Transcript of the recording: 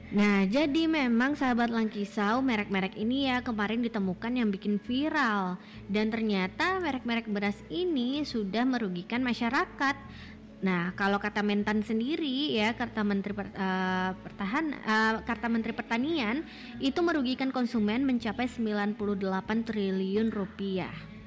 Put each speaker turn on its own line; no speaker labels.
Nah, jadi memang sahabat Langkisau, merek-merek ini ya kemarin ditemukan yang bikin viral. Dan ternyata merek-merek beras ini sudah merugikan masyarakat. Nah, kalau kata Mentan sendiri ya, kata Menteri Pertanian itu merugikan konsumen mencapai 98 triliun rupiah.